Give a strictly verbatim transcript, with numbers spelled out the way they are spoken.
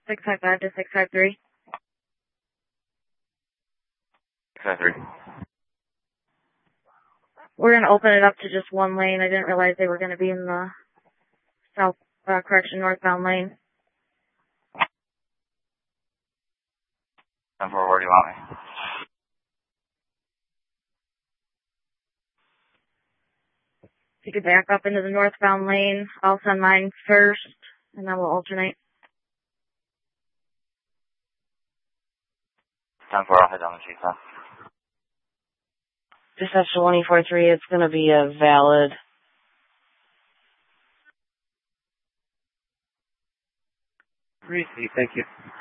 six five five to six five three. six five three. We're going to open it up to just one lane. I didn't realize they were going to be in the south, uh, correction, northbound lane. ten four, where do you want me? If you could back up into the northbound lane, I'll send mine first, and then we'll alternate. ten four, I'll head down the street then. Dispatch to one four three, it's going to be a valid. Three, thank you.